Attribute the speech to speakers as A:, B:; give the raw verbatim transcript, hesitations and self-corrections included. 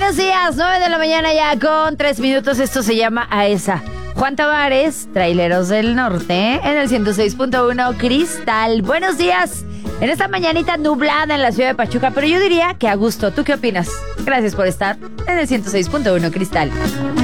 A: buenos días, nueve de la mañana ya con tres minutos. Esto se llama A Esa. Juan Tavares, Traileros del Norte, en el ciento seis punto uno Cristal. Buenos días. En esta mañanita nublada en la ciudad de Pachuca, pero yo diría que a gusto. ¿Tú qué opinas? Gracias por estar en el ciento seis punto uno Cristal.